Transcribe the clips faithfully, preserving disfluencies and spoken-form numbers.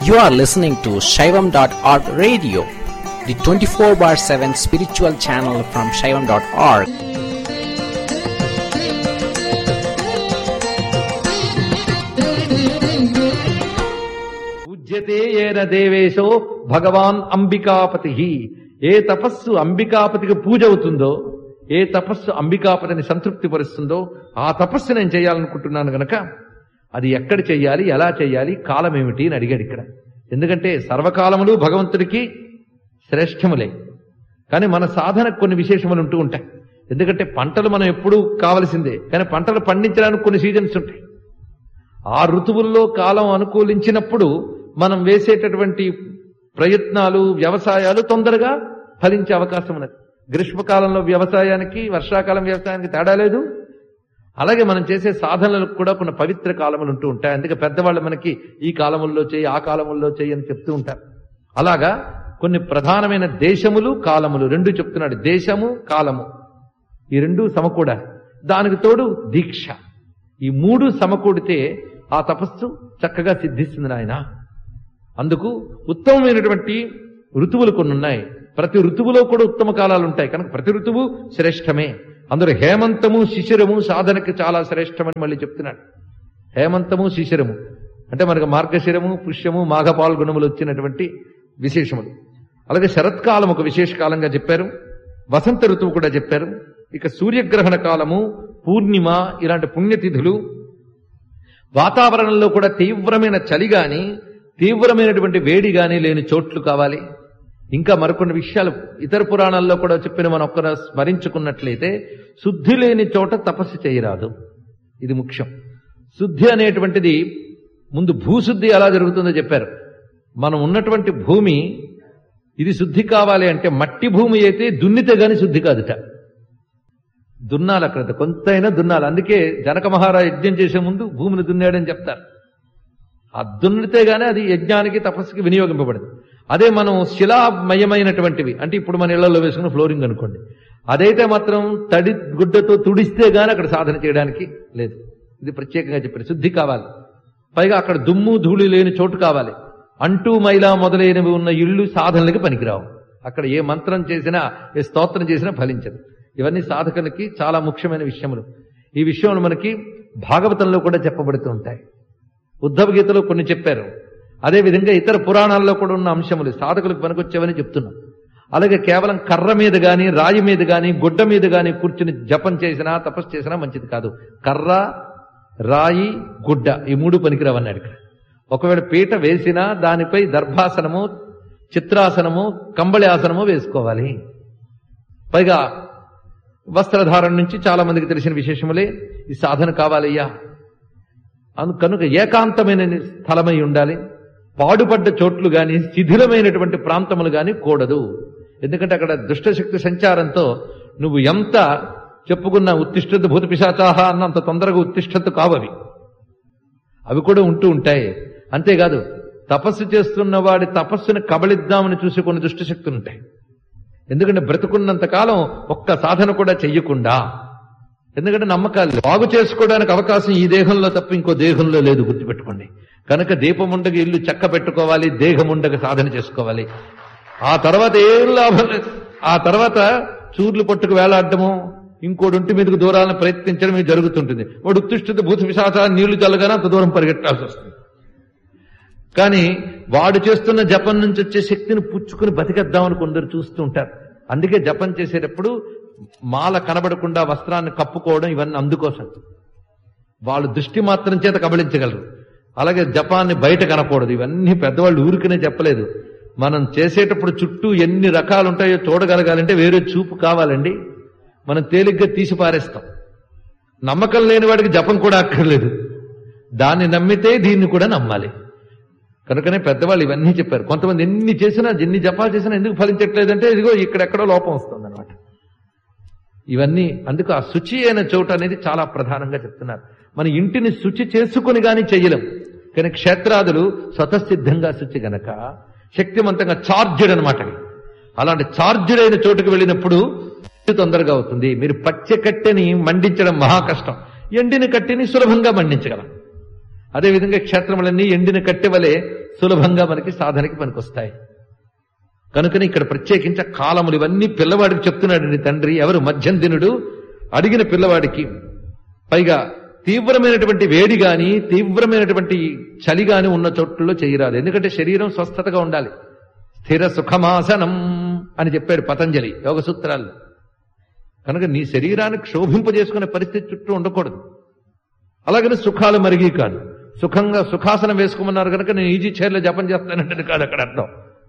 You are listening to Shaivam dot org radio, the twenty-four bar seven spiritual channel from Shaivam dot org. పూజ్యతే ఏన దేవేశో భగవాన్ అంబికాపతి. ఏ తపస్సు అంబికాపతికి పూజ అవుతుందో, ఏ తపస్సు అంబికాపతిని సంతృప్తి పరుస్తుందో ఆ తపస్సు నేను చేయాలనుకుంటున్నాను గనక అది ఎక్కడ చెయ్యాలి, ఎలా చెయ్యాలి, కాలం ఏమిటి అని అడిగాడు ఇక్కడ. ఎందుకంటే సర్వకాలములు భగవంతుడికి శ్రేష్టములే, కానీ మన సాధనకు కొన్ని విశేషములు ఉంటూ ఉంటాయి. ఎందుకంటే పంటలు మనం ఎప్పుడూ కావలసిందే, కానీ పంటలు పండించడానికి కొన్ని సీజన్స్ ఉంటాయి. ఆ ఋతువుల్లో కాలం అనుకూలించినప్పుడు మనం వేసేటటువంటి ప్రయత్నాలు, వ్యవసాయాలు తొందరగా ఫలించే అవకాశం ఉన్నది. గ్రీష్మకాలంలో వ్యవసాయానికి, వర్షాకాలం వ్యవసాయానికి తేడా లేదు. అలాగే మనం చేసే సాధనలకు కూడా కొన్ని పవిత్ర కాలములు ఉంటూ ఉంటాయి. అందుకే పెద్దవాళ్ళు మనకి ఈ కాలముల్లో చేయి, ఆ కాలముల్లో చేయి అని చెప్తూ ఉంటారు. అలాగా కొన్ని ప్రధానమైన దేశములు, కాలములు రెండు చెప్తున్నాడు. దేశము, కాలము ఈ రెండు సమకూడాలి. దానికి తోడు దీక్ష, ఈ మూడు సమకూడితే ఆ తపస్సు చక్కగా సిద్ధిస్తుంది నాయన. అందుకు ఉత్తమమైనటువంటి ఋతువులు కొన్ని ఉన్నాయి. ప్రతి ఋతువులో కూడా ఉత్తమ కాలాలు ఉంటాయి కనుక ప్రతి ఋతువు శ్రేష్టమే. అందరూ హేమంతము, శిశిరము సాధనకి చాలా శ్రేష్టమని మళ్ళీ చెప్తున్నాడు. హేమంతము, శిశిరము అంటే మనకు మార్గశిరము, పుష్యము, మాఘ పాల్గొనములు వచ్చినటువంటి విశేషములు. అలాగే శరత్కాలం ఒక విశేష కాలంగా చెప్పారు. వసంత ఋతువు కూడా చెప్పారు. ఇక సూర్యగ్రహణ కాలము, పూర్ణిమ ఇలాంటి పుణ్యతిథులు, వాతావరణంలో కూడా తీవ్రమైన చలి గాని, తీవ్రమైనటువంటి వేడి గాని లేని చోట్లు కావాలి. ఇంకా మరికొన్ని విషయాలు ఇతర పురాణాల్లో కూడా చెప్పిన మనం ఒక్కరు స్మరించుకున్నట్లయితే, శుద్ధి లేని చోట తపస్సు చేయరాదు. ఇది ముఖ్యం. శుద్ధి అనేటువంటిది ముందు భూశుద్ధి ఎలా జరుగుతుందో చెప్పారు. మనం ఉన్నటువంటి భూమి ఇది శుద్ధి కావాలి అంటే మట్టి భూమి అయితే దున్నితే గాని శుద్ధి కాదుట. దున్నాలి, అక్కడ కొంతైనా దున్నాలి. అందుకే జనక మహారాజు యజ్ఞం చేసే ముందు భూమిని దున్నాడని చెప్తారు. ఆ దున్నితే గానీ అది యజ్ఞానికి, తపస్సుకి వినియోగింపబడింది. అదే మనం శిలామయమైనటువంటివి అంటే ఇప్పుడు మన ఇళ్లలో వేసుకున్న ఫ్లోరింగ్ అనుకోండి, అదైతే మాత్రం తడి గుడ్డతో తుడిస్తే గానీ అక్కడ సాధన చేయడానికి లేదు. ఇది ప్రత్యేకంగా చెప్పారు. శుద్ధి కావాలి. పైగా అక్కడ దుమ్ము ధూళి లేని చోటు కావాలి. అంటూ మైలా మొదలైనవి ఉన్న ఇళ్ళు సాధనలకి పనికిరావు. అక్కడ ఏ మంత్రం చేసినా, ఏ స్తోత్రం చేసినా ఫలించదు. ఇవన్నీ సాధకులకి చాలా ముఖ్యమైన విషయములు. ఈ విషయంలో మనకి భాగవతంలో కూడా చెప్పబడుతూ ఉంటాయి. ఉద్ధవ గీతలో కొన్ని చెప్పారు. అదేవిధంగా ఇతర పురాణాల్లో కూడా ఉన్న అంశములు సాధకులకు పనికొచ్చేవని చెప్తున్నాం. అలాగే కేవలం కర్ర మీద గాని, రాయి మీద గాని, గుడ్డ మీద గాని కూర్చుని జపం చేసినా, తపస్సు చేసినా మంచిది కాదు. కర్ర, రాయి, గుడ్డ ఈ మూడు పనికిరావన్నాడు ఇక్కడ. ఒకవేళ పీట వేసినా దానిపై దర్భాసనము, చిత్రాసనము, కంబళి ఆసనము వేసుకోవాలి. పైగా వస్త్రధారణ నుంచి చాలా మందికి తెలిసిన విశేషములే. ఈ సాధన కావాలయ్యా కనుక ఏకాంతమైన స్థలమై ఉండాలి. పాడుపడ్డ చోట్లు గాని, శిథిలమైనటువంటి ప్రాంతములు గాని కూడదు. ఎందుకంటే అక్కడ దుష్టశక్తి సంచారంతో నువ్వు ఎంత చెప్పుకున్న ఉత్తిష్టత భూత పిశాచాహ అన్నంత తొందరగా ఉత్తిష్టత కావవి, అవి కూడా ఉంటూ ఉంటాయి. అంతేకాదు తపస్సు చేస్తున్న వాడి తపస్సును కబళిద్దామని చూసి కొన్ని దుష్టశక్తులు ఉంటాయి. ఎందుకంటే బ్రతుకున్నంత కాలం ఒక్క సాధన కూడా చెయ్యకుండా, ఎందుకంటే నమ్మకాలు బాగు చేసుకోవడానికి అవకాశం ఈ దేహంలో తప్ప ఇంకో దేహంలో లేదు, గుర్తుపెట్టుకోండి. కనుక దీపముండగ ఇల్లు చక్క పెట్టుకోవాలి, దేహముండగ సాధన చేసుకోవాలి. ఆ తర్వాత ఏం లాభం లేదు. ఆ తర్వాత చూర్లు పట్టుకు వేలాడటము, ఇంకోటి ఒంటి మీదకు దూరాలను ప్రయత్నించడం ఇది జరుగుతుంటుంది. వాడు ఉత్తిష్ఠిత భూత పిశాచాలు నీళ్లు చల్లగానే అంత దూరం పరిగెట్టాల్సి వస్తుంది. కానీ వాడు చేస్తున్న జపం నుంచి వచ్చే శక్తిని పుచ్చుకుని బతికేద్దామని కొందరు చూస్తూ ఉంటారు. అందుకే జపం చేసేటప్పుడు మాల కనబడకుండా వస్త్రాన్ని కప్పుకోవడం ఇవన్నీ అందుకోసం. వాళ్ళు దృష్టి మాత్రం చేత కబళించగలరు. అలాగే జపాన్ని బయట కనకూడదు. ఇవన్నీ పెద్దవాళ్ళు ఊరికనే చెప్పలేదు. మనం చేసేటప్పుడు చుట్టూ ఎన్ని రకాలు ఉంటాయో చూడగలగాలంటే వేరే చూపు కావాలండి. మనం తేలిగ్గా తీసి పారేస్తాం. నమ్మకం లేని వాడికి జపం కూడా అక్కర్లేదు. దాన్ని నమ్మితే దీన్ని కూడా నమ్మాలి. కనుకనే పెద్దవాళ్ళు ఇవన్నీ చెప్పారు. కొంతమంది ఎన్ని చేసినా, ఎన్ని జపాలు చేసినా ఎందుకు ఫలించట్లేదంటే ఇదిగో ఇక్కడెక్కడో లోపం వస్తుంది అన్నమాట. ఇవన్నీ అందుకు ఆ శుచి అయిన చోటు అనేది చాలా ప్రధానంగా చెప్తున్నారు. మన ఇంటిని శుచి చేసుకుని గాని చెయ్యలేం. కానీ క్షేత్రాదులు స్వతసిద్ధంగా శుచి గనక శక్తివంతంగా చార్జ్డ్ అనమాట. అలాంటి చార్జ్డ్ అయిన చోటుకు వెళ్ళినప్పుడు తొందరగా అవుతుంది. మీరు పచ్చ కట్టెని మండించడం మహా కష్టం, ఎండిన కట్టెని సులభంగా మండించగలం. అదేవిధంగా క్షేత్రములన్నీ ఎండిన కట్టె వలె సులభంగా మనకి సాధనకి పనికొస్తాయి. కనుకని ఇక్కడ ప్రత్యేకించి కాలములు ఇవన్నీ పిల్లవాడికి చెప్తున్నాడండి తండ్రి. ఎవరు? మధ్యందినుడు అడిగిన పిల్లవాడికి. పైగా తీవ్రమైనటువంటి వేడి గాని తీవ్రమైనటువంటి చలి గాని ఉన్న చోట్లలో చేయరాదు. ఎందుకంటే శరీరం స్వస్థతగా ఉండాలి. స్థిర సుఖమాసనం అని చెప్పాడు పతంజలి యోగ సూత్రాల్లో. కనుక నీ శరీరాన్ని క్షోభింపజేసుకునే పరిస్థితి చుట్టూ ఉండకూడదు. అలాగని సుఖాలు మరిగి కాదు. సుఖంగా సుఖాసనం వేసుకోమన్నారు కనుక నేను ఈజీ చైర్లో జపం చేస్తానంటే కాదు అక్కడ అర్థం.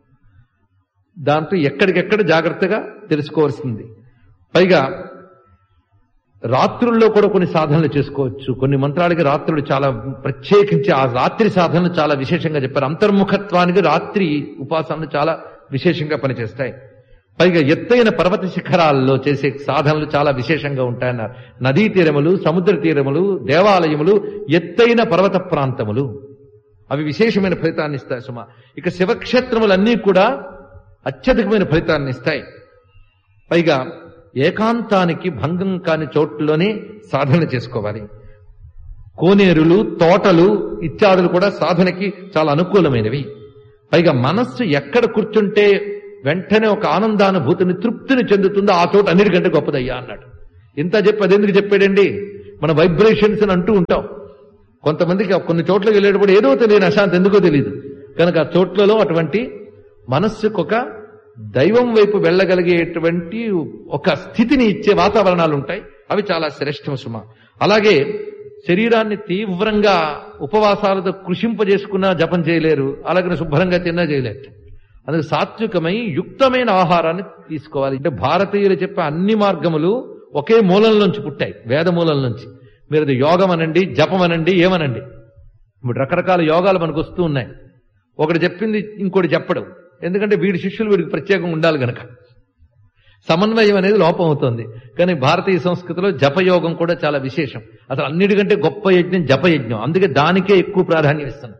దాంతో ఎక్కడికెక్కడ జాగ్రత్తగా తెలుసుకోవాల్సింది. పైగా రాత్రుల్లో కూడా కొన్ని సాధనలు చేసుకోవచ్చు. కొన్ని మంత్రాలకి రాత్రులు చాలా ప్రత్యేకించి ఆ రాత్రి సాధనలు చాలా విశేషంగా చెప్పారు. అంతర్ముఖత్వానికి రాత్రి ఉపాసనలు చాలా విశేషంగా పనిచేస్తాయి. పైగా ఎత్తైన పర్వత శిఖరాల్లో చేసే సాధనలు చాలా విశేషంగా ఉంటాయన్నారు. నదీ తీరములు, సముద్ర తీరములు, దేవాలయములు, ఎత్తైన పర్వత ప్రాంతములు అవి విశేషమైన ఫలితాన్ని ఇస్తాయి సుమా. ఇక శివక్షేత్రములన్నీ కూడా అత్యధికమైన ఫలితాన్ని ఇస్తాయి. పైగా ఏకాంతానికి భంగం కాని చోట్లోనే సాధన చేసుకోవాలి. కోనేరులు, తోటలు ఇత్యాదులు కూడా సాధనకి చాలా అనుకూలమైనవి. పైగా మనస్సు ఎక్కడ కూర్చుంటే వెంటనే ఒక ఆనందానుభూతిని, తృప్తిని చెందుతుందో ఆ చోట అన్నిటికంటే గొప్పదయ్యా అన్నాడు. ఇంత చెప్పి అదెందుకు చెప్పాడండి? మన వైబ్రేషన్స్ అని అంటూ ఉంటాం. కొంతమందికి కొన్ని చోట్లకి వెళ్ళేటప్పుడు ఏదో తెలియని అశాంతి ఎందుకో తెలియదు. కనుక ఆ చోట్లలో అటువంటి మనస్సుకు ఒక దైవం వైపు వెళ్ళగలిగేటువంటి ఒక స్థితిని ఇచ్చే వాతావరణాలు ఉంటాయి. అవి చాలా శ్రేష్టం సుమ. అలాగే శరీరాన్ని తీవ్రంగా ఉపవాసాలతో కృషింపజేసుకున్నా జపం చేయలేరు, అలాగే శుభ్రంగా తిన్నా చేయలేరు. అందుకు సాత్వికమై యుక్తమైన ఆహారాన్ని తీసుకోవాలి. అంటే భారతీయులు చెప్పే అన్ని మార్గములు ఒకే మూలం నుంచి పుట్టాయి, వేద మూలం నుంచి. మీరు అది యోగం అనండి, జపం అనండి, ఏమనండి. ఇప్పుడు రకరకాల యోగాలు మనకు వస్తూ ఉన్నాయి. ఒకటి చెప్పింది ఇంకోటి చెప్పడం. ఎందుకంటే వీడి శిష్యులు వీడికి ప్రత్యేకంగా ఉండాలి గనక సమన్వయం అనేది లోపం అవుతుంది. కానీ భారతీయ సంస్కృతిలో జపయోగం కూడా చాలా విశేషం. అసలు అన్నిటికంటే గొప్ప యజ్ఞం జపయజ్ఞం. అందుకే దానికే ఎక్కువ ప్రాధాన్యం ఇస్తున్నాం.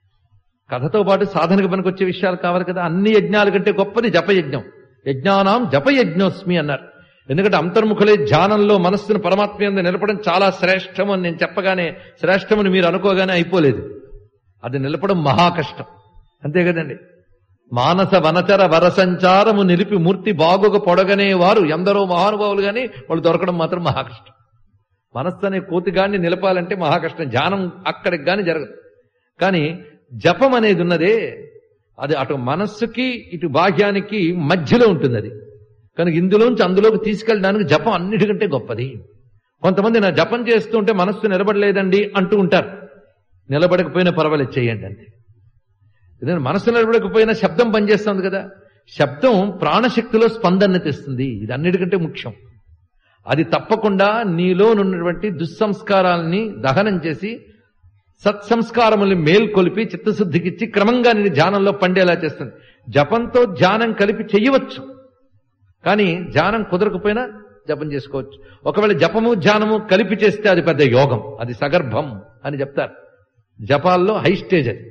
కథతో పాటు సాధనకు పనికొచ్చే విషయాలు కావాలి కదా. అన్ని యజ్ఞాల కంటే గొప్పది జపయజ్ఞం. యజ్ఞానాం జపయజ్ఞోస్మి అన్నారు. ఎందుకంటే అంతర్ముఖులే ధ్యానంలో మనస్సును పరమాత్మ యందు నిలపడం చాలా శ్రేష్టం అని నేను చెప్పగానే, శ్రేష్టమని మీరు అనుకోగానే అయిపోలేదు. అది నిలపడం మహా కష్టం. అంతే కదండి. మానస వనచర వరసంచారము నిలిపి మూర్తి బాగుగ పొడగనే వారు ఎందరో మహానుభావులు గాని వాళ్ళు దొరకడం మాత్రం మహాకష్టం. మనస్సు అనే కోతిగాన్ని నిలపాలంటే మహాకష్టం. ధ్యానం అక్కడికి గాని జరగదు. కానీ జపం అనేది ఉన్నదే, అది అటు మనస్సుకి ఇటు బాహ్యానికి మధ్యలో ఉంటుంది. అది కనుక ఇందులోంచి అందులోకి తీసుకెళ్ళడానికి జపం అన్నిటికంటే గొప్పది. కొంతమంది నా జపం చేస్తుంటే మనస్సు నిలబడలేదండి అంటూ ఉంటారు. నిలబడకపోయినా పర్వాలేదు, చేయండి అంతే. ఎందుకంటే మనస్సు నిలబడకపోయినా శబ్దం పనిచేస్తుంది కదా. శబ్దం ప్రాణశక్తిలో స్పందన తెస్తుంది. ఇది అన్నిటికంటే ముఖ్యం. అది తప్పకుండా నీలో ఉన్నటువంటి దుస్సంస్కారాలని దహనం చేసి సత్సంస్కారముల్ని మేల్కొలిపి చిత్తశుద్ధికిచ్చి క్రమంగా నేను ధ్యానంలో పండేలా చేస్తుంది. జపంతో ధ్యానం కలిపి చెయ్యవచ్చు, కానీ ధ్యానం కుదరకపోయినా జపం చేసుకోవచ్చు. ఒకవేళ జపము ధ్యానము కలిపి చేస్తే అది పెద్ద యోగం, అది సగర్భం అని చెప్తారు. జపాల్లో హై స్టేజ్ అది.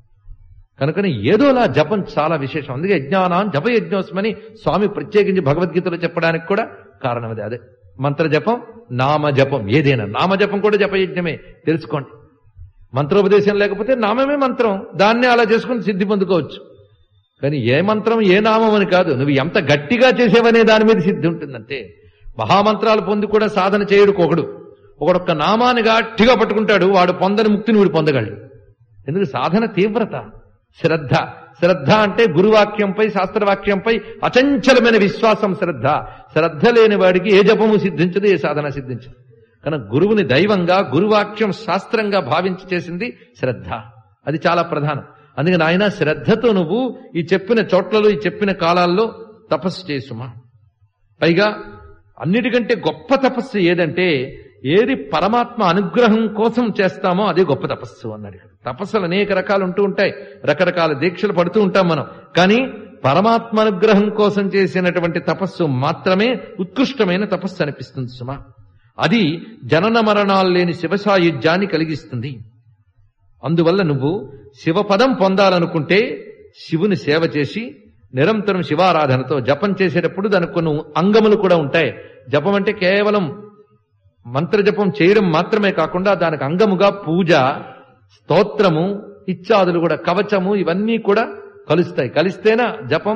కనుకని ఏదోలా జపం చాలా విశేషం. అందుకే యజ్ఞానాం జపయజ్ఞోస్మని స్వామి ప్రత్యేకించి భగవద్గీతలో చెప్పడానికి కూడా కారణం అది. అదే మంత్ర జపం, నామ జపం. ఏదైనా నామజపం కూడా జపయజ్ఞమే, తెలుసుకోండి. మంత్రోపదేశం లేకపోతే నామమే మంత్రం, దాన్నే అలా చేసుకుని సిద్ధి పొందుకోవచ్చు. కానీ ఏ మంత్రం ఏ నామం అని కాదు, నువ్వు ఎంత గట్టిగా చేసేవనే దాని మీద సిద్ధి ఉంటుందంటే. మహామంత్రాలు పొంది కూడా సాధన చేయడు ఒకడు. ఒకడొక్క నామాన్ని గట్టిగా పట్టుకుంటాడు, వాడు పొందని ముక్తిని వీడు పొందగలడు. ఎందుకు? సాధన తీవ్రత, శ్రద్ధ. శ్రద్ధ అంటే గురువాక్యంపై శాస్త్రవాక్యంపై అచంచలమైన విశ్వాసం శ్రద్ధ. శ్రద్ధ లేని వాడికి ఏ జపము సిద్ధించదు, ఏ సాధన సిద్ధించదు. కనుక గురువుని దైవంగా, గురువాక్యం శాస్త్రంగా భావించి చేసింది శ్రద్ధ. అది చాలా ప్రధానం. అందుకని ఆయన శ్రద్ధతో నువ్వు ఈ చెప్పిన చోట్లలో, ఈ చెప్పిన కాలాల్లో తపస్సు చేసుమా. పైగా అన్నిటికంటే గొప్ప తపస్సు ఏదంటే, ఏది పరమాత్మ అనుగ్రహం కోసం చేస్తామో అదే గొప్ప తపస్సు అన్నాడు. తపస్సులు అనేక రకాలు ఉంటూ ఉంటాయి, రకరకాల దీక్షలు పడుతూ ఉంటాం మనం. కానీ పరమాత్మ అనుగ్రహం కోసం చేసినటువంటి తపస్సు మాత్రమే ఉత్కృష్టమైన తపస్సు అనిపిస్తుంది సుమా. అది జనన మరణాలు లేని శివసాయుధ్యాన్ని కలిగిస్తుంది. అందువల్ల నువ్వు శివపదం పొందాలనుకుంటే శివుని సేవ చేసి నిరంతరం శివారాధనతో జపం చేసేటప్పుడు దానికి కొన్ని అంగములు కూడా ఉంటాయి. జపం అంటే కేవలం మంత్రజపం చేయడం మాత్రమే కాకుండా దానికి అంగముగా పూజ, స్తోత్రము, ఇత్యాదులు కూడా, కవచము ఇవన్నీ కూడా కలుస్తాయి. కలిస్తేనా జపం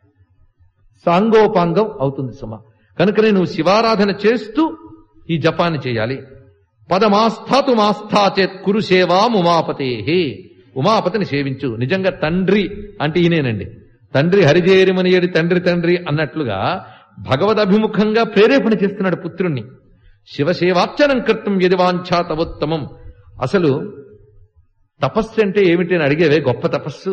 సాంగోపాంగం అవుతుంది సుమ. కనుకనే నువ్వు శివారాధన చేస్తూ ఈ జపాన్ని చేయాలి. పదమాస్థాతు మాస్థాచేత్ కురు సేవాం ఉమాపతే. ఉమాపతిని సేవించు. నిజంగా తండ్రి అంటే ఈయనేనండి. తండ్రి హరిజేరిమనియడి తండ్రి తండ్రి అన్నట్లుగా భగవదభిముఖంగా ప్రేరేపణ చేస్తున్నాడు పుత్రుణ్ణి. శివసేవార్చనం కర్తం యదివాంఛా తవోత్తమం. అసలు తపస్సు అంటే ఏమిటి అని అడిగేవే గొప్ప తపస్సు.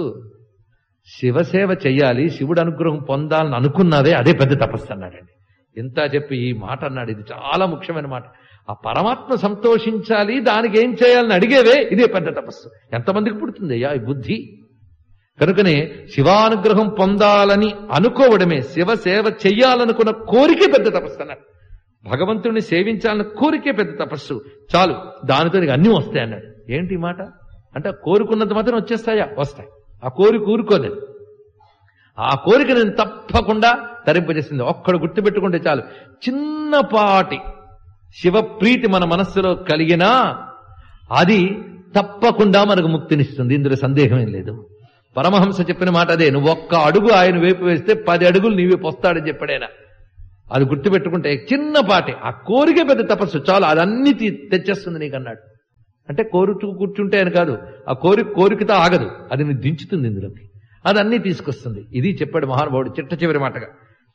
శివసేవ చెయ్యాలి, శివుడు అనుగ్రహం పొందాలని అనుకున్నావే అదే పెద్ద తపస్సు అన్నాడండి. ఎంత చెప్పి ఈ మాట అన్నాడు. ఇది చాలా ముఖ్యమైన మాట. ఆ పరమాత్మ సంతోషించాలి, దానికి ఏం చేయాలని అడిగేవే ఇదే పెద్ద తపస్సు. ఎంతమందికి పుడుతుంది అయ్యా ఈ బుద్ధి? కనుకనే శివానుగ్రహం పొందాలని అనుకోవడమే, శివసేవ చెయ్యాలనుకున్న కోరికే పెద్ద తపస్సు అన్నాడు. భగవంతుడిని సేవించాలన్న కోరికే పెద్ద తపస్సు. చాలు, దానితో నీకు అన్నీ వస్తాయి అన్నాడు. ఏంటి మాట అంటే కోరుకున్నంత మాత్రం వచ్చేస్తాయా? వస్తాయి. ఆ కోరిక ఊరుకోలేదు. ఆ కోరిక నేను తప్పకుండా తరింపజేసింది. ఒక్కడు గుర్తుపెట్టుకుంటే చాలు. చిన్నపాటి శివప్రీతి మన మనస్సులో కలిగినా అది తప్పకుండా మనకు ముక్తినిస్తుంది. ఇందులో సందేహమేం లేదు. పరమహంస చెప్పిన మాట అదే. నువ్వు ఒక్క అడుగు ఆయన వైపు వేస్తే పది అడుగులు నీవే పోస్తాడని చెప్పాడైనా. అది గుర్తుపెట్టుకుంటే చిన్నపాటి ఆ కోరిక పెద్ద తపస్సు. చాలు, అదన్నీ తెచ్చేస్తుంది నీకు అన్నాడు. అంటే కోరుతూ కూర్చుంటే అని కాదు, ఆ కోరిక కోరికతో ఆగదు, అది నీ దించుతుంది ఇందులోకి, అదన్నీ తీసుకొస్తుంది. ఇది చెప్పాడు మహానుభావుడు చిట్ట చివరి మాటగా.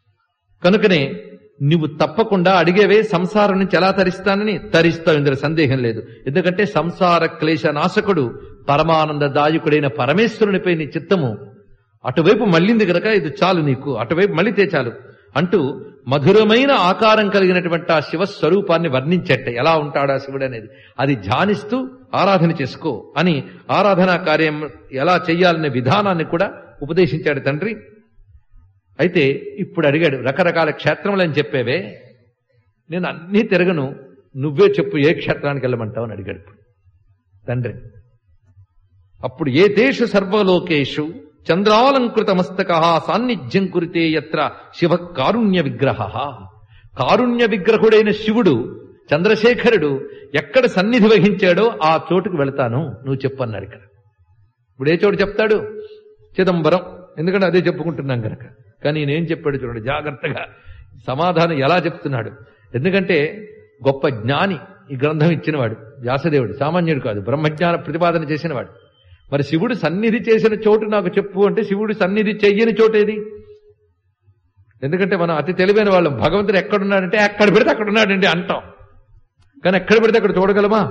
కనుకనే నువ్వు తప్పకుండా అడిగేవే సంసారం నుంచి ఎలా తరిస్తానని తరిస్తావు, ఇందులో సందేహం లేదు. ఎందుకంటే సంసార క్లేశ నాశకుడు పరమానంద దాయకుడైన పరమేశ్వరునిపై నీ చిత్తము అటువైపు మళ్ళింది గనక ఇది చాలు నీకు, అటువైపు మళ్ళితే చాలు అంటూ మధురమైన ఆకారం కలిగినటువంటి ఆ శివస్వరూపాన్ని వర్ణించట్ట. ఎలా ఉంటాడా శివుడు అనేది అది ధ్యానిస్తూ ఆరాధన చేసుకో అని ఆరాధనా కార్యం ఎలా చెయ్యాలనే విధానాన్ని కూడా ఉపదేశించాడు తండ్రి. అయితే ఇప్పుడు అడిగాడు, రకరకాల క్షేత్రములని చెప్పేవే, నేను అన్నీ తిరగను, నువ్వే చెప్పు ఏ క్షేత్రానికి వెళ్ళమంటావు అని అడిగాడు ఇప్పుడు తండ్రి. అప్పుడు ఏ తేషు సర్వలోకేషు చంద్రాలంకృత మస్తక సాన్నిధ్యం కురితే యత్ర శివ కారుణ్య విగ్రహ. కారుణ్య విగ్రహుడైన శివుడు చంద్రశేఖరుడు ఎక్కడ సన్నిధి వహించాడో ఆ చోటుకు వెళతాను, నువ్వు చెప్పన్నాడు. ఇక్కడ ఇప్పుడు ఏ చోటు చెప్తాడు? చిదంబరం. ఎందుకంటే అదే చెప్పుకుంటున్నాం కనుక. కానీ నేనేం చెప్పాడు చూడండి జాగ్రత్తగా, సమాధానం ఎలా చెప్తున్నాడు. ఎందుకంటే గొప్ప జ్ఞాని ఈ గ్రంథం ఇచ్చినవాడు వ్యాసదేవుడు, సామాన్యుడు కాదు, బ్రహ్మజ్ఞాన ప్రతిపాదన చేసినవాడు. మరి శివుడు సన్నిధి చేసిన చోటు నాకు చెప్పు అంటే శివుడు సన్నిధి చెయ్యని చోటేది? ఎందుకంటే మనం అతి తెలివైన వాళ్ళం. భగవంతుడు ఎక్కడున్నాడంటే ఎక్కడ పెడితే అక్కడ ఉన్నాడండి అంటాం, కానీ ఎక్కడ పెడితే అక్కడ చూడగలమా?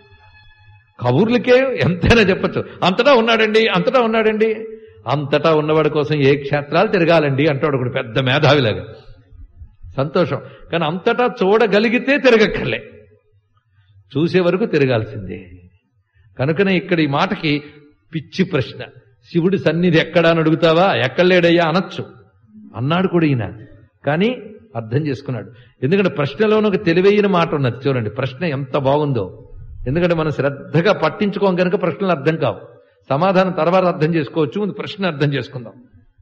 కబుర్లకే ఎంతైనా చెప్పచ్చు, అంతటా ఉన్నాడండి అంతటా ఉన్నాడండి. అంతటా ఉన్నవాడి కోసం ఏ క్షేత్రాలు తిరగాలండి అంటాడు ఒకడు పెద్ద మేధావిలాగా. సంతోషం. కానీ అంతటా చూడగలిగితే తిరగక్కర్లే, చూసే వరకు తిరగాల్సిందే. కనుకనే ఇక్కడ ఈ మాటకి పిచ్చి ప్రశ్న. శివుడి సన్నిధి ఎక్కడా అని అడుగుతావా? ఎక్కడలేడయ్యా అనొచ్చు అన్నాడు కూడా ఈయన. కానీ అర్థం చేసుకున్నాడు. ఎందుకంటే ప్రశ్నలోనూ ఒక తెలివైన మాట ఉన్నది చూడండి. ప్రశ్న ఎంత బాగుందో. ఎందుకంటే మనం శ్రద్ధగా పట్టించుకోం కనుక ప్రశ్నలు అర్థం కావు. సమాధానం తర్వాత అర్థం చేసుకోవచ్చు, ముందు ప్రశ్న అర్థం చేసుకుందాం.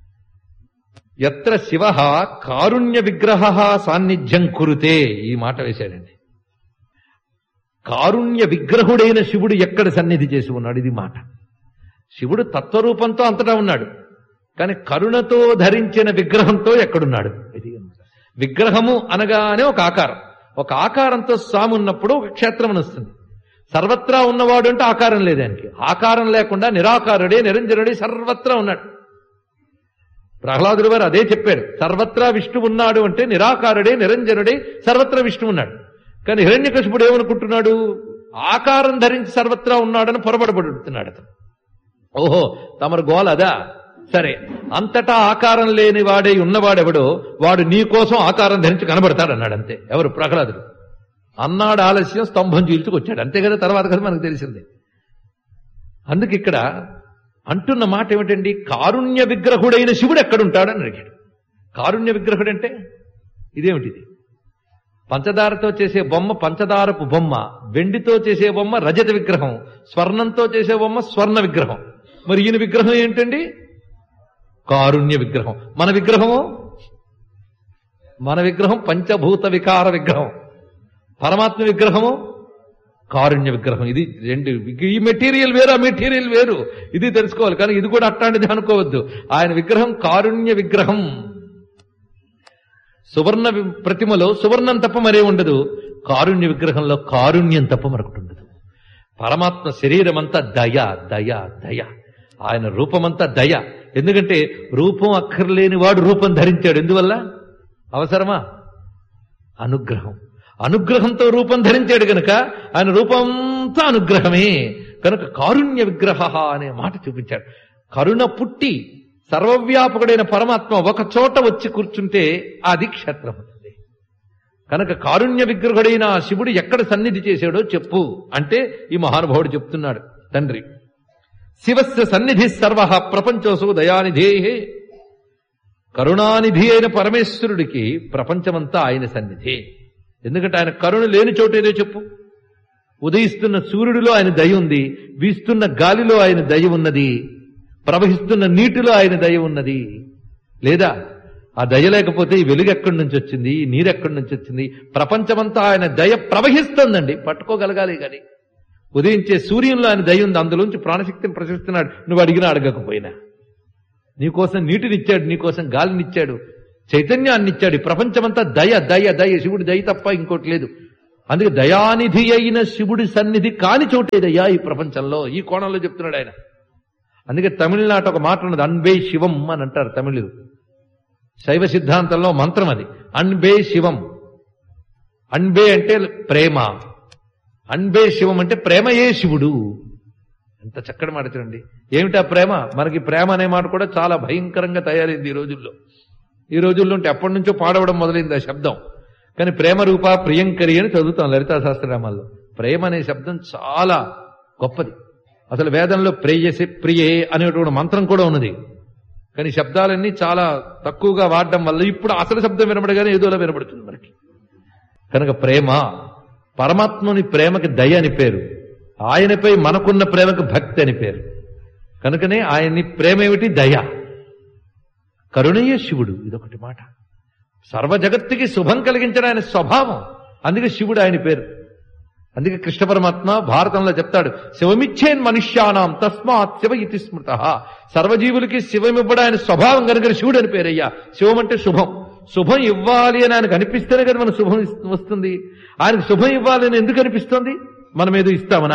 యత్ర శివ కారుణ్య విగ్రహ సాన్నిధ్యం కురుతే, ఈ మాట వేశాడండి. కారుణ్య విగ్రహుడైన శివుడు ఎక్కడ సన్నిధి చేసి ఉన్నాడు? ఇది మాట. శివుడు తత్వరూపంతో అంతటా ఉన్నాడు, కానీ కరుణతో ధరించిన విగ్రహంతో ఎక్కడున్నాడు? ఇది విగ్రహము అనగానే ఒక ఆకారం. ఒక ఆకారంతో స్వామి ఉన్నప్పుడు ఒక క్షేత్రం వస్తుంది. సర్వత్రా ఉన్నవాడు అంటే ఆకారం లేదానికి. ఆకారం లేకుండా నిరాకారుడే నిరంజనుడే సర్వత్రా ఉన్నాడు. ప్రహ్లాదుడు వారు అదే చెప్పాడు. సర్వత్రా విష్ణు ఉన్నాడు అంటే నిరాకారుడే నిరంజనుడే సర్వత్రా విష్ణు ఉన్నాడు. కానీ హిరణ్యకశిపుడు ఏమనుకుంటున్నాడు? ఆకారం ధరించి సర్వత్రా ఉన్నాడని పొరబడబడుతున్నాడు అతను. ఓహో, తమరు గోల అదా? సరే, అంతటా ఆకారం లేని వాడే ఉన్నవాడెవడో వాడు నీ కోసం ఆకారం ధరించి కనబడతాడు అన్నాడు. అంతే. ఎవరు? ప్రహ్లాదుడు అన్నాడు. ఆలస్యం స్తంభం చీల్చుకొచ్చాడు. అంతే కదా, తర్వాత కదా మనకు తెలిసింది. అందుకు ఇక్కడ అంటున్న మాట ఏమిటండి? కారుణ్య విగ్రహుడైన శివుడు ఎక్కడుంటాడని అడిగాడు. కారుణ్య విగ్రహుడు అంటే ఇదేమిటిది? పంచదారతో చేసే బొమ్మ పంచదారపు బొమ్మ, వెండితో చేసే బొమ్మ రజత విగ్రహం, స్వర్ణంతో చేసే బొమ్మ స్వర్ణ విగ్రహం. మరి ఈయన విగ్రహం ఏంటండి? కారుణ్య విగ్రహం. మన విగ్రహము మన విగ్రహం పంచభూత వికార విగ్రహం. పరమాత్మ విగ్రహము కారుణ్య విగ్రహం. ఇది రెండు, ఈ మెటీరియల్ వేరు, ఆ మెటీరియల్ వేరు, ఇది తెలుసుకోవాలి. కానీ ఇది కూడా అట్లాంటిది అనుకోవద్దు. ఆయన విగ్రహం కారుణ్య విగ్రహం. సువర్ణ ప్రతిమలో సువర్ణం తప్ప మరే ఉండదు, కారుణ్య విగ్రహంలో కారుణ్యం తప్ప మరొకటి ఉండదు. పరమాత్మ శరీరం అంతా దయ దయ దయ, ఆయన రూపమంతా దయ. ఎందుకంటే రూపం అక్కర్లేని వాడు రూపం ధరించాడు. ఎందువల్ల? అవసరమా? అనుగ్రహం. అనుగ్రహంతో రూపం ధరించాడు కనుక ఆయన రూపంతా అనుగ్రహమే. కనుక కారుణ్య విగ్రహ అనే మాట చూపించాడు. కరుణ పుట్టి సర్వవ్యాపకుడైన పరమాత్మ ఒక చోట వచ్చి కూర్చుంటే అది క్షేత్రం అవుతుంది. కనుక కారుణ్య విగ్రహుడైన శివుడు ఎక్కడ సన్నిధి చేశాడో చెప్పు అంటే ఈ మహానుభావుడు చెప్తున్నాడు. తండ్రి శివస్య సన్నిధి సర్వ ప్రపంచోసు దయానిధేహే. కరుణానిధి అయిన పరమేశ్వరుడికి ప్రపంచమంతా ఆయన సన్నిధి. ఎందుకంటే ఆయన కరుణ లేని చోటేదో చెప్పు. ఉదయిస్తున్న సూర్యుడిలో ఆయన దయ ఉంది, వీస్తున్న గాలిలో ఆయన దయ ఉన్నది, ప్రవహిస్తున్న నీటిలో ఆయన దయ ఉన్నది. లేదా ఆ దయ లేకపోతే ఈ వెలుగు ఎక్కడి నుంచి వచ్చింది, ఈ నీరు ఎక్కడి నుంచి వచ్చింది? ప్రపంచమంతా ఆయన దయ ప్రవహిస్తుందండి, పట్టుకోగలగాలి. కానీ ఉదయించే సూర్యంలో ఆయన దయ ఉంది, అందులోంచి ప్రాణశక్తిని ప్రసరిస్తున్నాడు. నువ్వు అడిగినా అడగకపోయినా నీకోసం నీటినిచ్చాడు, నీకోసం గాలినిచ్చాడు, చైతన్యాన్ని ఇచ్చాడు. ప్రపంచమంతా దయ దయ దయ, శివుడి దయ తప్ప ఇంకోటి లేదు. అందుకే దయానిధి అయిన శివుడి సన్నిధి కాని చోటేదయ్యా ఈ ప్రపంచంలో. ఈ కోణంలో చెప్తున్నాడు ఆయన. అందుకే తమిళనాట ఒక మాట ఉన్నది, అన్బే శివం అని అంటారు తమిళులు. శైవ సిద్ధాంతంలో మంత్రం అది, అన్బే శివం. అన్బే అంటే ప్రేమ, అన్బే శివం అంటే ప్రేమయే శివుడు. ఎంత చక్కటి మాట చూడండి. ఏమిటా ప్రేమ? మనకి ప్రేమ అనే మాట కూడా చాలా భయంకరంగా తయారైంది ఈ రోజుల్లో. ఈ రోజుల్లో ఉంటే ఎప్పటి నుంచో పాడవడం మొదలైంది ఆ శబ్దం. కానీ ప్రేమ రూప ప్రియంకరి అని చదువుతాం లలితా సహస్రనామాల్లో. ప్రేమ అనే శబ్దం చాలా గొప్పది. అసలు వేదంలో ప్రేయసి ప్రియే అనేటువంటి మంత్రం కూడా ఉన్నది. కానీ శబ్దాలన్నీ చాలా తక్కువగా వాడడం వల్ల ఇప్పుడు అసలు శబ్దం వినబడగానే ఏదోలా వినబడుతుంది మనకి. కనుక ప్రేమ, పరమాత్మని ప్రేమకి దయ అని పేరు, ఆయనపై మనకున్న ప్రేమకు భక్తి అని పేరు. కనుకనే ఆయన్ని ప్రేమ ఏమిటి? దయ. కరుణయ్య శివుడు, ఇదొకటి మాట. సర్వ జగత్తుకి శుభం కలిగించడం ఆయన స్వభావం. అందుకే శివుడు ఆయన పేరు. అందుకే కృష్ణ పరమాత్మ భారతంలో చెప్తాడు, శివమిచ్చేన్ మనుష్యానాం తస్మాత్ శివ ఇతి స్మృత. సర్వజీవులకి శివం ఇవ్వడం ఆయన స్వభావం కనుక శివుడు అని పేరయ్యా. శివం అంటే శుభం. శుభం ఇవ్వాలి అని ఆయనకు అనిపిస్తేనే కదా మనకు శుభం వస్తుంది. ఆయనకు శుభం ఇవ్వాలి అని ఎందుకు అనిపిస్తుంది? మనం ఏదో ఇస్తామనా?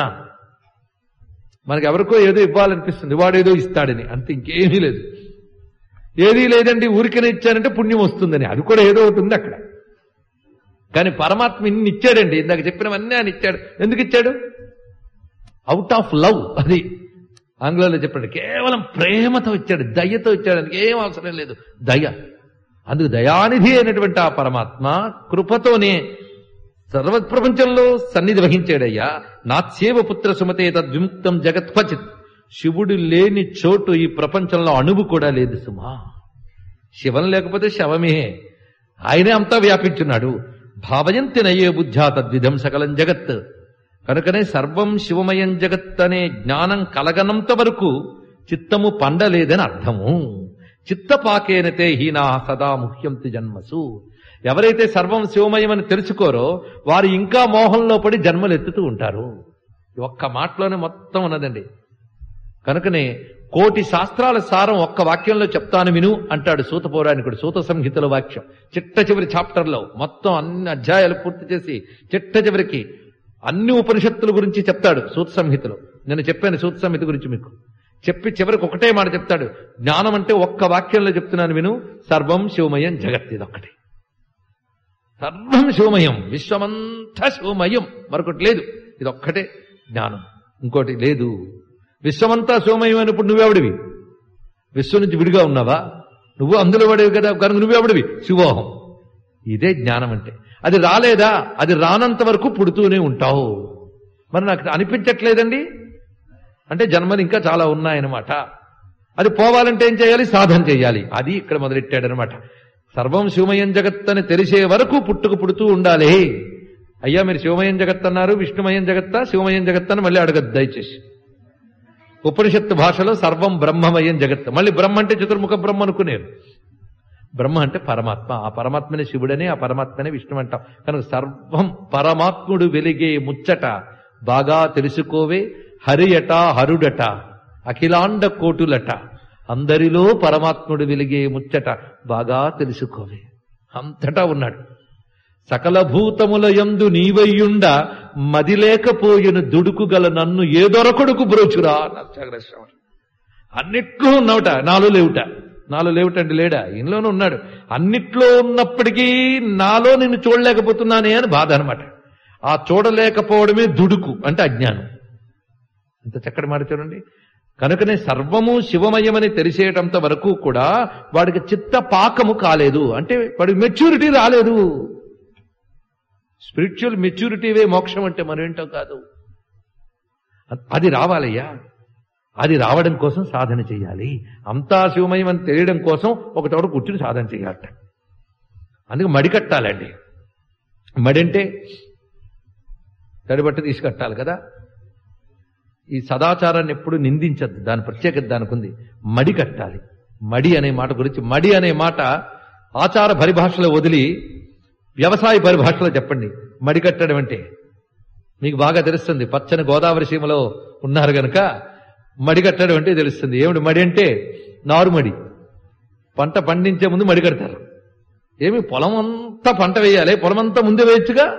మనకి ఎవరికో ఏదో ఇవ్వాలనిపిస్తుంది, వాడేదో ఇస్తాడని, అంతే, ఇంకేమీ లేదు. ఏదీ లేదండి ఊరికనే ఇచ్చానంటే పుణ్యం వస్తుందని, అది కూడా ఏదో ఒకటి ఉంది అక్కడ. కానీ పరమాత్మ ఇన్ని ఇచ్చాడండి, ఇందాక చెప్పినవన్నీ ఆయన ఇచ్చాడు. ఎందుకు ఇచ్చాడు? Out of love. అది ఆంగ్లంలో చెప్పాడు, కేవలం ప్రేమతో ఇచ్చాడు, దయతో ఇచ్చాడు. అందుకు ఏం అవసరం లేదు, దయ. అందుకు దయానిధి అయినటువంటి ఆ పరమాత్మ కృపతోనే సర్వ ప్రపంచంలో సన్నిధి వహించాడయ్యా. నాత్సేవ పుత్ర సుమతే తద్విముక్తం జగత్వచిత్. శివుడు లేని చోటు ఈ ప్రపంచంలో అణువు కూడా లేదు సుమా. శివం లేకపోతే శవమే. ఆయనే అంతా వ్యాపించున్నాడు. భావయంతి నయే బుద్ధ్యా తద్విధం సకలం జగత్. కనుకనే సర్వం శివమయం జగత్ అనే జ్ఞానం కలగనంత వరకు చిత్తము పండలేదని అర్థము. చిత్తపాకేనతే హీనా సదా ముహ్యంతి జన్మసు. ఎవరైతే సర్వం శివమయం అని తెలుసుకోరో వారు ఇంకా మోహంలో పడి జన్మలు ఎత్తుతూ ఉంటారు. ఒక్క మాటలోనే మొత్తం ఉన్నదండి. కనుకనే కోటి శాస్త్రాల సారం ఒక్క వాక్యంలో చెప్తాను విను అంటాడు సూత పౌరాణికుడు. సూత సంహితలో వాక్యం చిట్ట చివరి చాప్టర్లో మొత్తం అన్ని అధ్యాయాలు పూర్తి చేసి చిట్ట చివరికి అన్ని ఉపనిషత్తుల గురించి చెప్తాడు సూత సంహితలో. నేను చెప్పాను సూత సంహిత గురించి మీకు. చెప్పి చివరికి ఒకటే మాట చెప్తాడు, జ్ఞానం అంటే ఒక్క వాక్యంలో చెప్తున్నాను విను, సర్వం శివమయం జగత్. ఇదొక్కటి, సర్వం శివమయం, విశ్వమంతా శివమయం, మరొకటి లేదు. ఇదొక్కటే జ్ఞానం, ఇంకోటి లేదు. విశ్వమంతా శివమయం అయినప్పుడు నువ్వెవడివి? విశ్వం నుంచి విడిగా ఉన్నావా? నువ్వు అందులో పడేవి కదా, కనుక నువ్వెవడివి? శివోహం. ఇదే జ్ఞానం అంటే. అది రాలేదా? అది రానంత వరకు పుడుతూనే ఉంటావు. మరి నాకు అనిపించట్లేదండి అంటే జన్మలు ఇంకా చాలా ఉన్నాయన్నమాట. అది పోవాలంటే ఏం చేయాలి? సాధన చేయాలి. అది ఇక్కడ మొదలెట్టాడనమాట. సర్వం శివమయం జగత్ అని తెలిసే వరకు పుట్టుకు పుడుతూ ఉండాలి. అయ్యా మీరు శివమయం జగత్ అన్నారు, విష్ణుమయం జగత్తా శివమయం జగత్ అని మళ్ళీ అడగద్దు దయచేసి. ఉపనిషత్తు భాషలో సర్వం బ్రహ్మమయం జగత్. మళ్ళీ బ్రహ్మ అంటే చతుర్ముఖ బ్రహ్మ అనుకునేరు. బ్రహ్మ అంటే పరమాత్మ. ఆ పరమాత్మనే శివుడని, ఆ పరమాత్మనే విష్ణు అంటాం. కనుక సర్వం పరమాత్ముడు వెలిగే ముచ్చట బాగా తెలుసుకోవే హరియట హరుడట అఖిలాండ కోటులట అందరిలో పరమాత్ముడు వెలిగే ముచ్చట బాగా తెలుసుకోవే. అంతటా ఉన్నాడు. సకల భూతముల యందు నీవయ్యుండ మదిలేకపోయిన దుడుకుగల నన్ను ఏదొరకొడుకు బ్రోచురా అన్నారు. అన్నిట్లో ఉన్నవట, నాలో లేవుట. నాలో లేవుటంటే లేడా, ఈయనలోనూ ఉన్నాడు. అన్నిట్లో ఉన్నప్పటికీ నాలో నిన్ను చూడలేకపోతున్నానే అని బాధ అనమాట. ఆ చూడలేకపోవడమే దుడుకు అంటే అజ్ఞానం. ఎంత చక్కటి మాట చూడండి. కనుకనే సర్వము శివమయమని తెలిసేటంత వరకు కూడా వాడికి చిత్త పాకము కాలేదు, అంటే వాడికి మెచ్యూరిటీ రాలేదు. స్పిరిచువల్ మెచ్యూరిటీవే మోక్షం అంటే మరేంటో కాదు. అది రావాలయ్యా. అది రావడం కోసం సాధన చేయాలి. అంతా శివమయం అని తెలియడం కోసం ఒక చోట కూర్చుని సాధన చేయాలట. అందుకే మడి కట్టాలండి. మడి అంటే తడిబట్ట తీసి కట్టాలి కదా. ఈ సదాచారాన్ని ఎప్పుడు నిందించద్దు, దాని ప్రత్యేకత దానికి ఉంది. మడి కట్టాలి. మడి అనే మాట గురించి, మడి అనే మాట ఆచార పరిభాషలో వదిలి వ్యవసాయ పరిభాషలో చెప్పండి. మడి కట్టడం అంటే మీకు బాగా తెలుస్తుంది. పచ్చని గోదావరి సీమలో ఉన్నారు గనక మడి కట్టడం అంటే తెలుస్తుంది. ఏమిటి మడి అంటే? నారుమడి. పంట పండించే ముందు మడి కడతారు. ఏమి పొలం అంతా పంట వేయాలి, పొలం అంతా ముందు వేయచ్చుగా.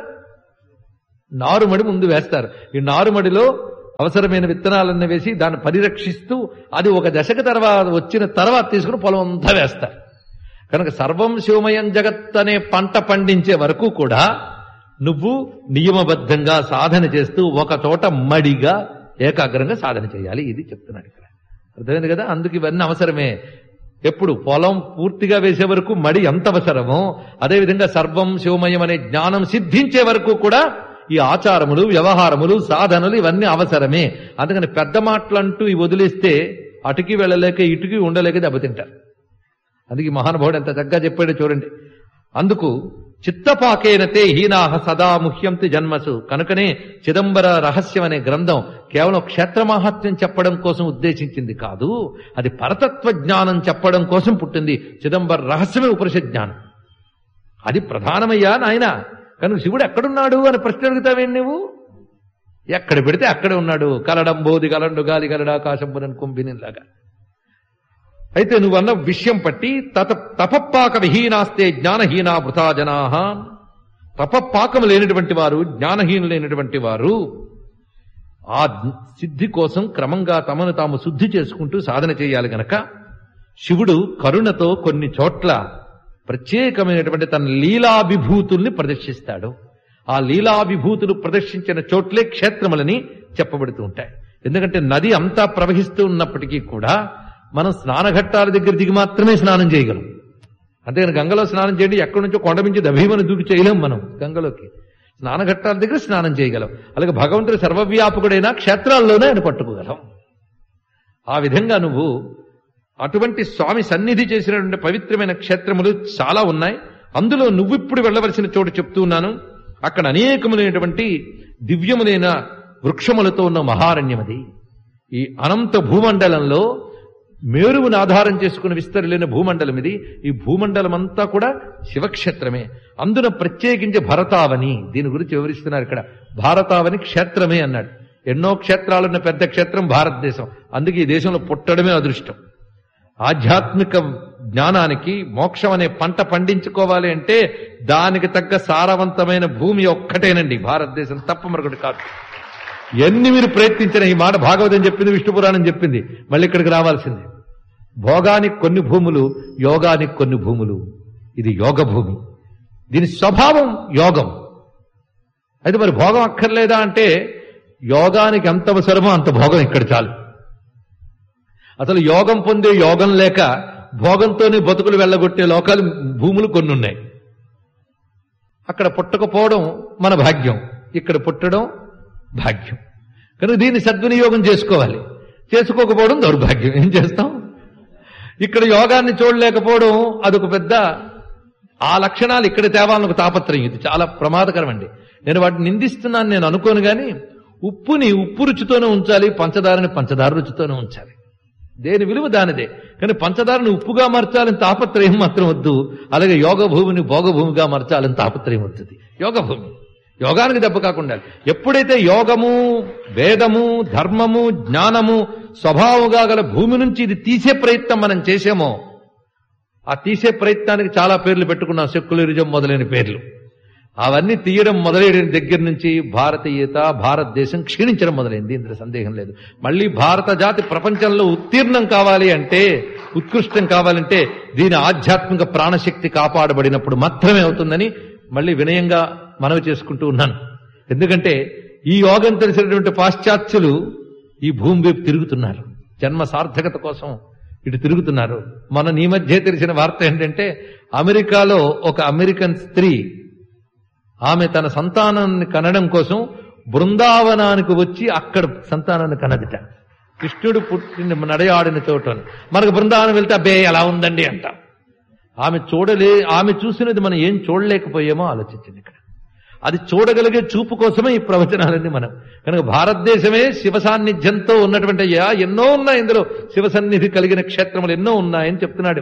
నారుమడి ముందు వేస్తారు. ఈ నారుమడిలో అవసరమైన విత్తనాలన్నీ వేసి దాన్ని పరిరక్షిస్తూ అది ఒక దశక తర్వాత వచ్చిన తర్వాత తీసుకుని పొలం అంతా వేస్తారు. కనుక సర్వం శివమయం జగత్ అనే పంట పండించే వరకు కూడా నువ్వు నియమబద్ధంగా సాధన చేస్తూ ఒక చోట మడిగా ఏకాగ్రంగా సాధన చేయాలి. ఇది చెప్తున్నాడు ఇక్కడ. అర్థమైంది కదా. అందుకు ఇవన్నీ అవసరమే. ఎప్పుడు పొలం పూర్తిగా వేసే వరకు మడి ఎంత అవసరమో అదేవిధంగా సర్వం శివమయం అనే జ్ఞానం సిద్ధించే వరకు కూడా ఈ ఆచారములు, వ్యవహారములు, సాధనలు ఇవన్నీ అవసరమే. అందుకని పెద్ద మాటలంటూ ఇవి వదిలేస్తే అటుకి వెళ్ళలేక ఇటుకి ఉండలేక దెబ్బతింటారు. అందుకే మహానుభావుడు ఎంత చక్కగా చెప్పాడో చూడండి. అందుకు చిత్తపాకేనతే హీనాహ సదా ముహ్యంతి జన్మసు. కనుకనే చిదంబర రహస్యం అనే గ్రంథం కేవలం క్షేత్రమాహాత్మ్యం చెప్పడం కోసం ఉద్దేశించింది కాదు, అది పరతత్వ జ్ఞానం చెప్పడం కోసం పుట్టింది. చిదంబర రహస్యమే ఉపనిషత్ జ్ఞానం. అది ప్రధానమయ్యా నాయన. కనుక శివుడు ఎక్కడున్నాడు అని ప్రశ్న అడుగుతావేంటి నువ్వు? ఎక్కడ పెడితే అక్కడే ఉన్నాడు. కలడం బోధి కలండు గాలి గలడాకాశంబునన్ కుంభినిలాగా. అయితే నువ్వన్న విషయం పట్టి తత తపపాక విహీనాస్తే జ్ఞానహీనా వృథా జనాహ. తపపాకం లేనటువంటి వారు, జ్ఞానహీనులైనటువంటి వారు ఆ సిద్ధి కోసం క్రమంగా తమను తాము శుద్ధి చేసుకుంటూ సాధన చేయాలి. గనక శివుడు కరుణతో కొన్ని చోట్ల ప్రత్యేకమైనటువంటి తన లీలాభిభూతుల్ని ప్రదర్శిస్తాడు. ఆ లీలాభిభూతులు ప్రదర్శించిన చోట్లే క్షేత్రములని చెప్పబడుతూ ఉంటాయి. ఎందుకంటే నది అంతా ప్రవహిస్తూ ఉన్నప్పటికీ కూడా మనం స్నానఘట్టాల దగ్గర దిగి మాత్రమే స్నానం చేయగలం. అంతేగాని గంగలో స్నానం చేయండి ఎక్కడి నుంచో కొండ నుంచి దభీమని దూకి చేయలేం మనం గంగలోకి. స్నానఘట్టాల దగ్గర స్నానం చేయగలం. అలాగే భగవంతుడు సర్వవ్యాపకుడైన క్షేత్రాల్లోనే ఆయన పట్టుకోగలం. ఆ విధంగా నువ్వు అటువంటి స్వామి సన్నిధి చేసినటువంటి పవిత్రమైన క్షేత్రములు చాలా ఉన్నాయి. అందులో నువ్విప్పుడు వెళ్ళవలసిన చోటు చెప్తూ ఉన్నాను. అక్కడ అనేకములైనటువంటి దివ్యములైన వృక్షములతో ఉన్న మహారణ్యం అది. ఈ అనంత భూమండలంలో మేరువును ఆధారం చేసుకుని విస్తరలేని భూమండలం ఇది. ఈ భూమండలం అంతా కూడా శివక్షేత్రమే. అందున ప్రత్యేకించి భరతావని, దీని గురించి వివరిస్తున్నారు ఇక్కడ. భారతావని క్షేత్రమే అన్నాడు. ఎన్నో క్షేత్రాలున్న పెద్ద క్షేత్రం భారతదేశం. అందుకే ఈ దేశంలో పుట్టడమే అదృష్టం. ఆధ్యాత్మిక జ్ఞానానికి మోక్షం అనే పంట పండించుకోవాలి అంటే దానికి తగ్గ సారవంతమైన భూమి ఒక్కటేనండి భారతదేశం, తప్ప మరొకటి కాదు. ఎన్ని మీరు ప్రయత్నించిన ఈ మాట భాగవతం చెప్పింది, విష్ణు పురాణం చెప్పింది, మళ్ళీ ఇక్కడికి రావాల్సిందే. భోగానికి కొన్ని భూములు, యోగానికి కొన్ని భూములు. ఇది యోగ భూమి. దీని స్వభావం యోగం. అయితే మరి భోగం అక్కర్లేదా అంటే యోగానికి ఎంత అవసరమో అంత భోగం ఇక్కడ చాలు. అసలు యోగం పొందే యోగం లేక భోగంతోనే బతుకులు వెళ్ళగొట్టే లోకాలు భూములు కొన్ని ఉన్నాయి. అక్కడ పుట్టకపోవడం మన భాగ్యం, ఇక్కడ పుట్టడం భాగ్యం. కనుక దీన్ని సద్వినియోగం చేసుకోవాలి. చేసుకోకపోవడం దౌర్భాగ్యం. ఏం చేస్తాం? ఇక్కడ యోగాన్ని చూడలేకపోవడం అదొక పెద్ద, ఆ లక్షణాలు ఇక్కడ తేవాలని ఒక తాపత్రయం. ఇది చాలా ప్రమాదకరం అండి. నేను వాటిని నిందిస్తున్నాను నేను అనుకోను, కానీ ఉప్పుని ఉప్పు రుచితోనే ఉంచాలి, పంచదారని పంచదార రుచితోనే ఉంచాలి. దేని విలువ దానిదే. కానీ పంచదారని ఉప్పుగా మార్చాలని తాపత్రయం మాత్రం వద్దు. అలాగే యోగ భూమిని భోగభూమిగా మార్చాలని తాపత్రయం వద్దు. యోగ భూమి యోగానికి దెబ్బ కాకుండా ఎప్పుడైతే యోగము, వేదము, ధర్మము, జ్ఞానము స్వభావంగా గల భూమి నుంచి ఇది తీసే ప్రయత్నం మనం చేసామో, ఆ తీసే ప్రయత్నానికి చాలా పేర్లు పెట్టుకున్నాం, సెక్యులరిజం మొదలైన పేర్లు. అవన్నీ తీయడం మొదలైన దగ్గర నుంచి భారతీయత, భారతదేశం క్షీణించడం మొదలైంది. ఇందులో సందేహం లేదు. మళ్ళీ భారత జాతి ప్రపంచంలో ఉత్తీర్ణం కావాలి అంటే, ఉత్కృష్టం కావాలంటే దీని ఆధ్యాత్మిక ప్రాణశక్తి కాపాడబడినప్పుడు మాత్రమే అవుతుందని మళ్ళీ వినయంగా మనవి చేసుకుంటూ ఉన్నాను. ఎందుకంటే ఈ యోగం తెలిసినటువంటి పాశ్చాత్యులు ఈ భూమి వైపు తిరుగుతున్నారు, జన్మ సార్థకత కోసం ఇటు తిరుగుతున్నారు. మన ఈ మధ్య తెలిసిన వార్త ఏంటంటే, అమెరికాలో ఒక అమెరికన్ స్త్రీ ఆమె తన సంతానాన్ని కనడం కోసం బృందావనానికి వచ్చి అక్కడ సంతానాన్ని కనదిట. కృష్ణుడు పుట్టిన నడయాడిన చోట. మనకు బృందావనం వెళ్తే అబ్బే ఎలా ఉందండి అంటాం. ఆమె చూడలే ఆమె చూసినది మనం ఏం చూడలేకపోయామో ఆలోచించింది. ఇక్కడ అది చూడగలిగే చూపు కోసమే ఈ ప్రవచనాలన్నీ మనం. కనుక భారతదేశమే శివ సాన్నిధ్యంతో ఉన్నటువంటి అయ్యా ఎన్నో ఉన్నాయి, ఇందులో శివ సన్నిధి కలిగిన క్షేత్రములు ఎన్నో ఉన్నాయని చెప్తున్నాడు.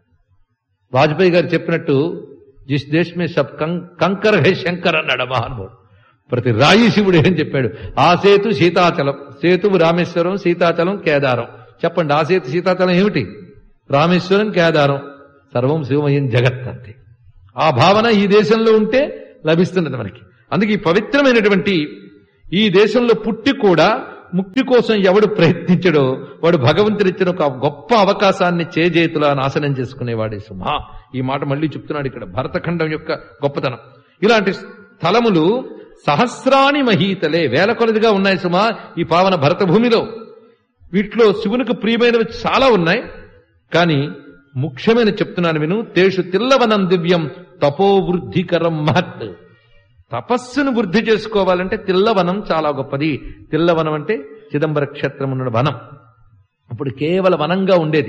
వాజ్పేయి గారు చెప్పినట్టు జిస్ దేశ్ మే సబ్ కంకర్ హే శంకర్ అన్నాడు మహానుభావుడు. ప్రతి రాయి శివుడు ఏం చెప్పాడు. ఆ సేతు సీతాచలం, సేతువు రామేశ్వరం, సీతాచలం కేదారం. చెప్పండి, ఆ సేతు సీతాచలం ఏమిటి? రామేశ్వరం, కేదారం, సర్వం శివమయం జగత్ అంతే. ఆ భావన ఈ దేశంలో ఉంటే లభిస్తున్నది మనకి. అందుకే ఈ పవిత్రమైనటువంటి ఈ దేశంలో పుట్టి కూడా ముక్తి కోసం ఎవడు ప్రయత్నించడో వాడు భగవంతుడిచ్చిన ఒక గొప్ప అవకాశాన్ని చేజేతులా నాశనం చేసుకునేవాడే సుమా. ఈ మాట మళ్ళీ చెప్తున్నాడు ఇక్కడ, భరతఖండం యొక్క గొప్పతనం. ఇలాంటి స్థలములు సహస్రాణి మహీతలే, వేల కొలదిగా ఉన్నాయి సుమా ఈ పావన భరత భూమిలో. వీటిలో శివునికి ప్రియమైనవి చాలా ఉన్నాయి, కానీ ముఖ్యమైన చెప్తున్నాను విను. తేషు తిల్లవనం దివ్యం తపోవృద్ధికరం మహత్. తపస్సును వృద్ధి చేసుకోవాలంటే తిల్లవనం చాలా గొప్పది. తిల్లవనం అంటే చిదంబర క్షేత్రం ఉన్న వనం. అప్పుడు కేవల వనంగా ఉండేది,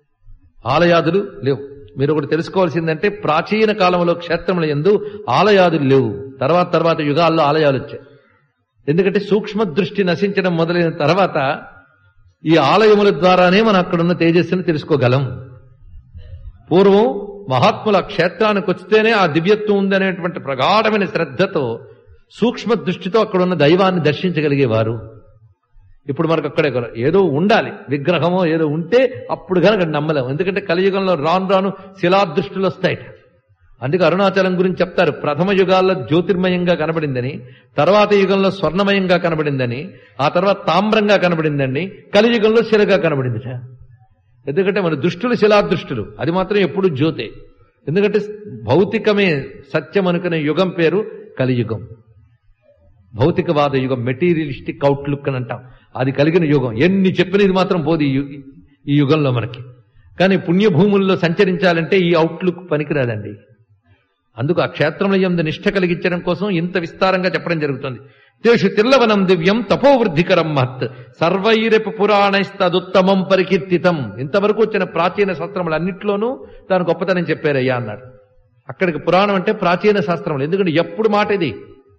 ఆలయాదులు లేవు. మీరు ఒకటి తెలుసుకోవాల్సిందంటే, ప్రాచీన కాలంలో క్షేత్రముల యందు ఆలయాదులు లేవు. తర్వాత తర్వాత యుగాల్లో ఆలయాలు వచ్చాయి. ఎందుకంటే సూక్ష్మ దృష్టి నశించడం మొదలైన తర్వాత ఈ ఆలయముల ద్వారానే మనం అక్కడున్న తేజస్సును తెలుసుకోగలం. పూర్వం మహాత్ముల క్షేత్రానికి వస్తేనే ఆ దివ్యత్వం ఉందనేటువంటి ప్రగాఢమైన శ్రద్ధతో సూక్ష్మ దృష్టితో అక్కడున్న దైవాన్ని దర్శించగలిగేవారు. ఇప్పుడు మనకు అక్కడే ఏదో ఉండాలి, విగ్రహమో ఏదో ఉంటే అప్పుడు కనుక నమ్మలేము. ఎందుకంటే కలియుగంలో రాను రాను శిలాదృష్టిలు వస్తాయి. అందుకే అరుణాచలం గురించి చెప్తారు, ప్రథమ యుగాల్లో జ్యోతిర్మయంగా కనబడిందని, తర్వాత యుగంలో స్వర్ణమయంగా కనబడిందని, ఆ తర్వాత తామ్రంగా కనబడిందండి, కలియుగంలో శిలగా కనబడింది. ఎందుకంటే మన దృష్టులు శిలాదృష్టులు, అది మాత్రం ఎప్పుడు జ్యోతే. ఎందుకంటే భౌతికమే సత్యం అనుకునే యుగం పేరు కలియుగం. భౌతికవాద యుగం, మెటీరియలిస్టిక్ అవుట్లుక్ అని అంటాం. అది కలిగిన యుగం. ఎన్ని చెప్పినది మాత్రం పోదు ఈ యుగంలో మనకి. కానీ పుణ్యభూముల్లో సంచరించాలంటే ఈ అవుట్లుక్ పనికిరాదండి. అందుకు ఆ క్షేత్రంలో యందు నిష్ఠ కలిగించడం కోసం ఇంత విస్తారంగా చెప్పడం జరుగుతుంది. తేషు తిల్లవనం దివ్యం తపోవృద్ధికరం మహత్ సర్వైరప పురాణైస్తదుత్తమం పరికీర్తితం. ఇంతవరకు వచ్చిన ప్రాచీన శాస్త్రములన్నింటిలోనూ దాని గొప్పతనం చెప్పారయ్యా అన్నాడు. అక్కడికి పురాణం అంటే ప్రాచీన శాస్త్రములు. ఎందుకంటే ఎప్పుడు మాట ఇది,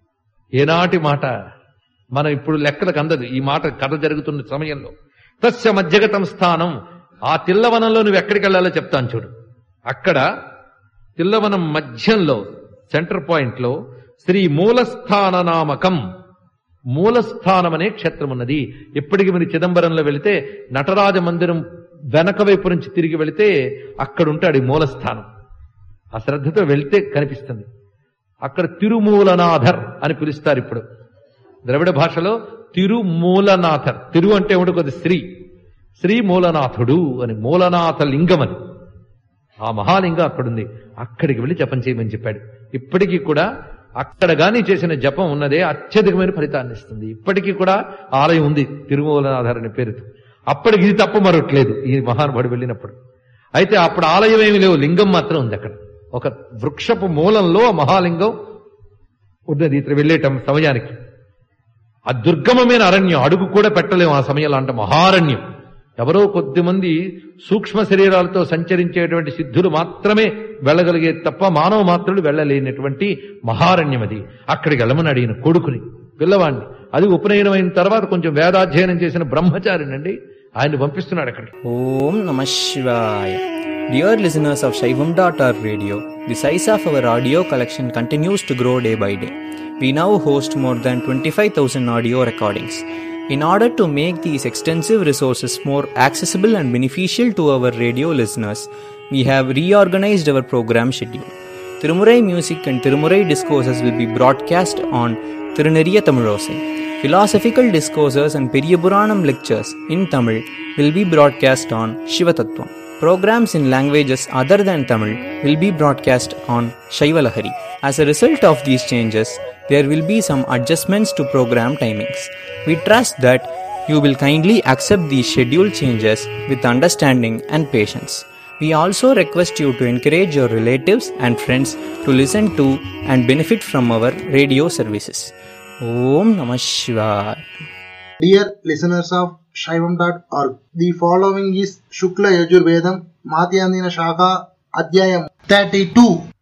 ఏనాటి మాట, మనం ఇప్పుడు లెక్కలకు అందదు ఈ మాట కథ జరుగుతున్న సమయంలో. తస్య మధ్యగతం స్థానం, ఆ తిల్లవనంలో నువ్వు ఎక్కడికి వెళ్ళాలో చెప్తాను చూడు. అక్కడ తిల్లవనం మధ్యంలో సెంటర్ పాయింట్ లో శ్రీ మూలస్థాన నామకం, మూలస్థానం అనే క్షేత్రం ఉన్నది. ఇప్పటికి మీరు చిదంబరంలో వెళితే నటరాజ మందిరం వెనక వైపు నుంచి తిరిగి వెళితే అక్కడుంటాడు ఈ మూలస్థానం. ఆ శ్రద్ధతో వెళ్తే కనిపిస్తుంది. అక్కడ తిరుమూలనాథర్ అని పిలుస్తారు. ఇప్పుడు ద్రవిడ భాషలో తిరుమూలనాథర్, తిరు అంటే ఏమిటి, కొద్ది శ్రీ, శ్రీ మూలనాథుడు అని, మూలనాథ లింగం అని. ఆ మహాలింగం అక్కడుంది. అక్కడికి వెళ్ళి జపం చేయమని చెప్పాడు. ఇప్పటికీ కూడా అక్కడ గాని చేసిన జపం ఉన్నదే అత్యధికమైన ఫలితాన్ని ఇస్తుంది. ఇప్పటికీ కూడా ఆలయం ఉంది తిరుమూలనాథర్ అనే పేరుతో. అప్పటికి ఇది తప్ప మరొట్లేదు ఈ మహానుభావుడు వెళ్ళినప్పుడు. అయితే అప్పుడు ఆలయం ఏమి లేవు, లింగం మాత్రం ఉంది అక్కడ. ఒక వృక్షపు మూలంలో మహాలింగం ఉన్నది ఇతర వెళ్ళేటం సమయానికి. ఆ దుర్గమమైన అరణ్యం, అడుగు కూడా పెట్టలేము ఆ సమయంలో, అంటే మహారణ్యం. ఎవరో కొద్దిమంది సూక్ష్మ శరీరాలతో సంచరించేటువంటి సిద్ధులు మాత్రమే వెళ్ళగలిగే తప్ప మానవ మాత్రులు వెళ్ళలేనటువంటి మహారణ్యం అది. అక్కడికి వెళ్ళమని అడిగిన కొడుకుని, పిల్లవాడిని. అది ఉపనయనం అయిన తర్వాత కొంచెం వేదాధ్యయనం చేసిన బ్రహ్మచారినండి, ఆయన్ని పంపిస్తున్నాడు అక్కడికి. ఓం నమః శివాయ. Dear listeners of Shaivam dot org radio, the size of our audio collection continues to grow day by day. We now host more than twenty-five thousand audio recordings. In order to make these extensive resources more accessible and beneficial to our radio listeners, we have reorganized our program schedule. Tirumurai music and Tirumurai discourses will be broadcast on Tiruneriya Tamilosai. Philosophical discourses and Periyapuranam lectures in Tamil will be broadcast on Shivatattvam. Programs in languages other than Tamil will be broadcast on Shaivalahari. As a result of these changes, there will be some adjustments to program timings. We trust that you will kindly accept these schedule changes with understanding and patience. We also request you to encourage your relatives and friends to listen to and benefit from our radio services. Om Namah Shivaya. Dear listeners of Shaivam dot org, the following is Shukla Yajurvedam Madhyandina Shaka Adhyayam thirty-two.